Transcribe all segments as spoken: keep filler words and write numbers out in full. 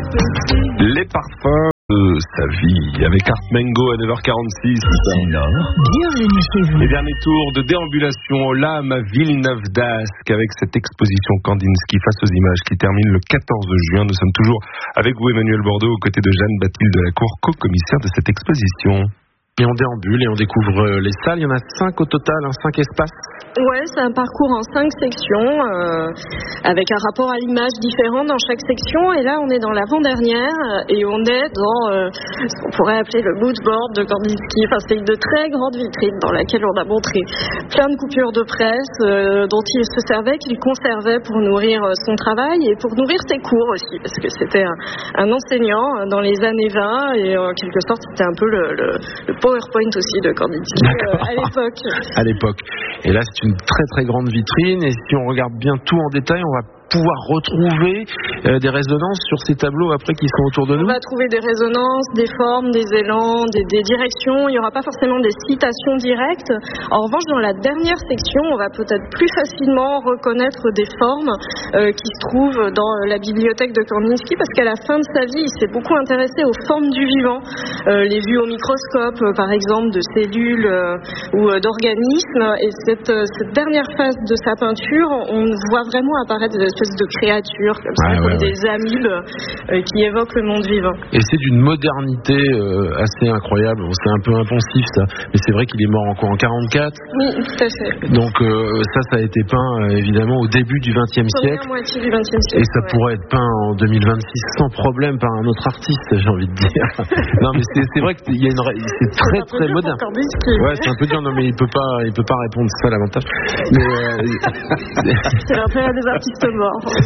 Les parfums de sa vie avec Art Mengo à neuf heures quarante-six. Bienvenue chez vous. Les derniers tours de déambulation au Lame à Villeneuve d'Ascq avec cette exposition Kandinsky face aux images qui termine le quatorze juin. Nous sommes toujours avec vous, Emmanuel Bordeaux, aux côtés de Jeanne Bathilde Delacour, co-commissaire de cette exposition. Et on déambule et on découvre les salles. Il y en a cinq au total, hein, cinq espaces. Ouais, c'est un parcours en cinq sections, euh, avec un rapport à l'image différent dans chaque section. Et là, on est dans l'avant-dernière et on est dans euh, ce qu'on pourrait appeler le mood board de Kandinsky. Enfin, c'est une très grande vitrine dans laquelle on a montré plein de coupures de presse euh, dont il se servait, qu'il conservait pour nourrir son travail et pour nourrir ses cours aussi, parce que c'était un, un enseignant dans les années vingt et en quelque sorte, c'était un peu le, le, le PowerPoint aussi de Kandinsky euh, à l'époque. À l'époque. Et là, c'est une très très grande vitrine. Et si on regarde bien tout en détail, on va pouvoir retrouver euh, des résonances sur ces tableaux après qui sont autour de nous. On va trouver des résonances, des formes, des élans, des, des directions. Il n'y aura pas forcément des citations directes. En revanche, dans la dernière section, on va peut-être plus facilement reconnaître des formes euh, qui se trouvent dans la bibliothèque de Kandinsky, parce qu'à la fin de sa vie, il s'est beaucoup intéressé aux formes du vivant, euh, les vues au microscope, euh, par exemple, de cellules euh, ou euh, d'organismes. Et cette, euh, cette dernière phase de sa peinture, on voit vraiment apparaître des espèces de créatures comme ça, ouais, comme ouais, des ouais. amibes euh, qui évoquent le monde vivant. Et c'est d'une modernité euh, assez incroyable. Bon, c'est un peu impensif ça, mais c'est vrai qu'il est mort encore en quarante-quatre. Oui, tout à fait. Donc euh, ça, ça a été peint euh, évidemment au début du vingtième siècle. Moitié du vingtième siècle. Et ça ouais. pourrait être peint en deux mille vingt-six sans problème par un autre artiste, j'ai envie de dire. Non, mais c'est, c'est vrai que il y a une, c'est très c'est très moderne. Ouais, c'est un peu dur. Non, mais il peut pas, il peut pas répondre ça l'avantage. Mais euh, c'est l'intérêt des artistes morts.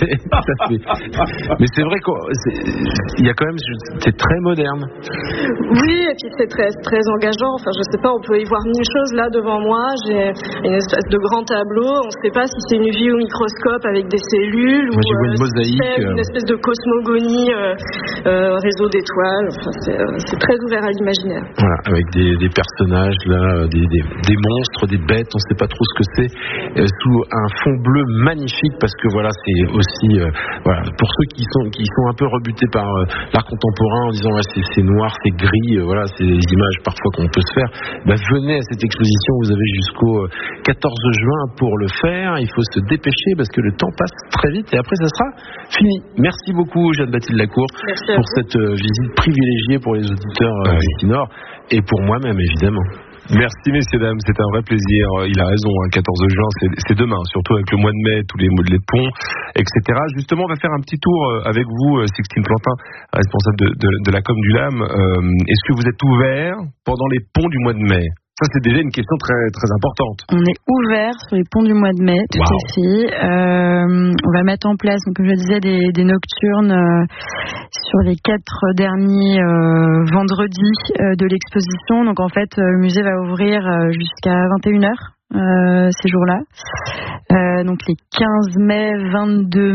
Mais c'est vrai qu'il y a quand même, c'est très moderne. Oui, et puis c'est très, très engageant. Enfin, je sais pas, on peut y voir mille choses là devant moi. J'ai une espèce de grand tableau. On ne sait pas si c'est une vue au microscope avec des cellules Moi, ou une, euh, si c'est une espèce de cosmogonie, euh, euh, réseau d'étoiles. Enfin, c'est, euh, c'est très ouvert à l'imaginaire. Voilà, avec des, des personnages là, des, des, des monstres, des bêtes. On ne sait pas trop ce que c'est, euh, sous un fond bleu magnifique, parce que voilà, c'est aussi euh, voilà, pour ceux qui sont qui sont un peu rebutés par euh, l'art contemporain en disant ouais, c'est, c'est noir, c'est gris, euh, voilà, c'est des images parfois qu'on peut se faire. Bah, venez à cette exposition, vous avez jusqu'au quatorze juin pour le faire. Il faut se dépêcher parce que le temps passe très vite et après ça sera fini. Merci beaucoup Jeanne Bathilde Delacour pour cette euh, visite privilégiée pour les auditeurs euh, du Nord et pour moi-même évidemment. Merci messieurs dames, c'était un vrai plaisir. Il a raison, hein, quatorze juin, c'est, c'est demain, surtout avec le mois de mai, tous les, les ponts, et cetera. Justement, on va faire un petit tour avec vous, Sixtine Plantin, responsable de, de, de la com du Lame. Euh, est-ce que vous êtes ouvert pendant les ponts du mois de mai ? Ça, c'est déjà une question très, très importante. On est ouvert sur les ponts du mois de mai, tout wow. à fait. Euh, on va mettre en place, donc, comme je disais, des, des nocturnes euh, sur les quatre derniers euh, vendredis euh, de l'exposition. Donc, en fait, le musée va ouvrir euh, jusqu'à vingt et une heures. Euh, ces jours-là. Euh, donc les quinze mai, vingt-deux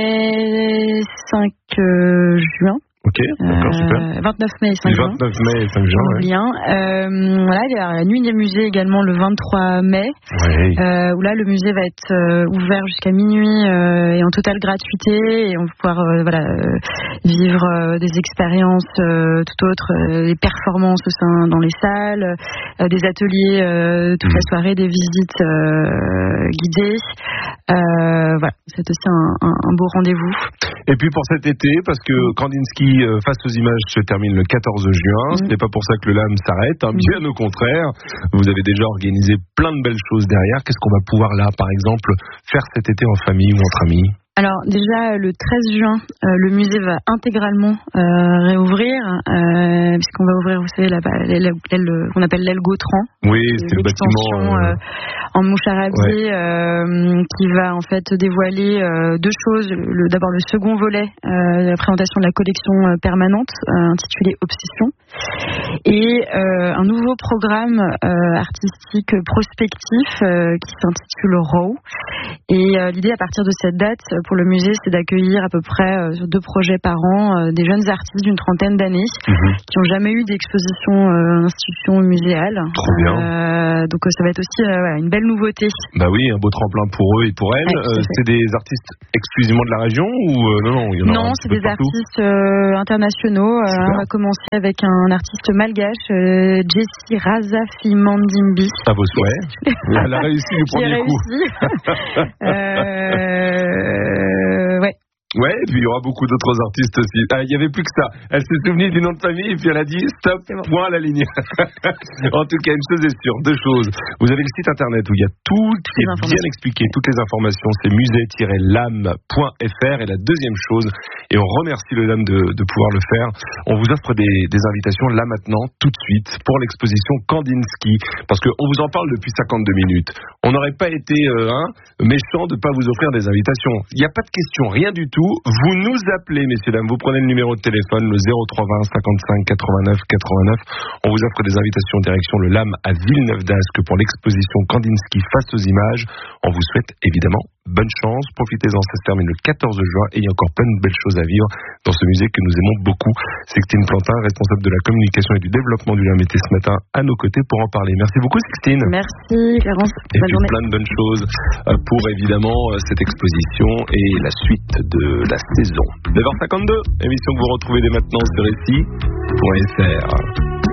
mai, cinq juin. Ok, d'accord, euh, super. vingt-neuf mai et cinq juin. vingt-neuf mai et cinq juin, ouais. Bien. Euh, voilà, il y a la nuit des musées également le vingt-trois mai, ouais. euh, où là le musée va être euh, ouvert jusqu'à minuit euh, et en totale gratuité, et on va pouvoir euh, voilà, euh, vivre euh, des expériences euh, tout autres, euh, des performances au sein dans les salles, euh, des ateliers euh, toute mmh. la soirée, des visites euh, guidées. Euh, voilà, c'est aussi un, un, un beau rendez-vous. Et puis pour cet été, parce que Kandinsky euh, face aux images se termine le quatorze juin, mmh. ce n'est pas pour ça que le Lame s'arrête, hein, bien au contraire. Vous avez déjà organisé plein de belles choses derrière. Qu'est-ce qu'on va pouvoir là, par exemple, faire cet été en famille ou entre amis ? Alors déjà le treize juin, euh, le musée va intégralement euh, réouvrir, euh, puisqu'on va ouvrir, vous savez, là-bas, l'aile, l'aile, qu'on appelle l'aile Gautran. Oui, c'est le bâtiment euh, en mouche arabier, ouais. euh, qui va en fait dévoiler euh, deux choses. Le, d'abord le second volet, euh, la présentation de la collection euh, permanente euh, intitulée Obsession. et euh, un nouveau programme euh, artistique prospectif euh, qui s'intitule Raw. Et euh, l'idée à partir de cette date pour le musée, c'est d'accueillir à peu près euh, sur deux projets par an euh, des jeunes artistes d'une trentaine d'années mmh. qui n'ont jamais eu d'exposition euh, institution muséale. Trop bien. Euh, donc ça va être aussi euh, voilà, une belle nouveauté. Bah oui, un beau tremplin pour eux et pour elles. Ouais, euh, c'est des artistes exclusivement de la région ou euh, non non, il y en a non, c'est des partout. artistes euh, internationaux. Euh, on va commencer avec un artiste malgache, euh, Jessie Razafi Mandimbi. À vos souhaits. Elle a réussi du premier coup. euh, ouais. Ouais, et puis il y aura beaucoup d'autres artistes aussi. Ah, il n'y avait plus que ça. Elle s'est souvenue du nom de famille et puis elle a dit stop, bon. Point à la ligne. En tout cas, une chose est sûre, deux choses. Vous avez le site internet où il y a tout qui est bien expliqué, toutes les informations. C'est musée tiret lame point f r. Et la deuxième chose, et on remercie le L A M de, de pouvoir le faire, on vous offre des, des invitations là maintenant, tout de suite, pour l'exposition Kandinsky. Parce qu'on vous en parle depuis cinquante-deux minutes. On n'aurait pas été euh, hein, méchant de ne pas vous offrir des invitations. Il n'y a pas de question, rien du tout. Vous nous appelez, messieurs, dames, vous prenez le numéro de téléphone, le zéro trois vingt cinquante-cinq quatre-vingt-neuf quatre-vingt-neuf. On vous offre des invitations direction le L A M à Villeneuve d'Ascq pour l'exposition Kandinsky face aux images. On vous souhaite évidemment bonne chance, profitez-en, ça se termine le quatorze juin et il y a encore plein de belles choses à vivre dans ce musée que nous aimons beaucoup. Sixtine Plantin, responsable de la communication et du développement du L A M, était ce matin à nos côtés pour en parler. Merci beaucoup Sixtine. Merci Clarence. Et puis journée. Plein de bonnes choses pour évidemment cette exposition et la suite de la saison. neuf heures cinquante-deux, émission que vous retrouvez dès maintenant sur ici point f r.